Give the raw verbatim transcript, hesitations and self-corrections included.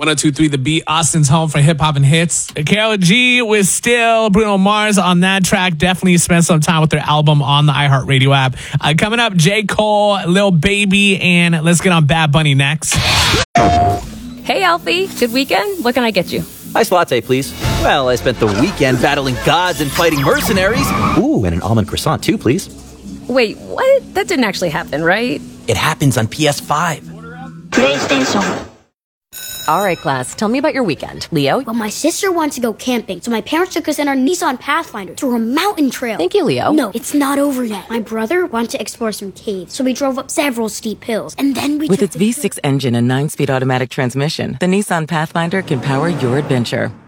one oh two point three The Beat, Austin's home for hip hop and hits. Karol G with Still, Bruno Mars on that track. Definitely spent some time with their album on the iHeartRadio app. Uh, coming up, J. Cole, Lil Baby, and let's get on Bad Bunny next. Hey, Alfie. Good weekend? What can I get you? Iced latte, please. Well, I spent the weekend battling gods and fighting mercenaries. Ooh, and an almond croissant, too, please. Wait, what? That didn't actually happen, right? It happens on P S five. PlayStation. All right, class. Tell me about your weekend. Leo? Well, my sister wanted to go camping, so my parents took us in our Nissan Pathfinder through a mountain trail. Thank you, Leo. No, it's not over yet. My brother wanted to explore some caves, so we drove up several steep hills, and then we With took its the V six engine and nine-speed automatic transmission, the Nissan Pathfinder can power your adventure.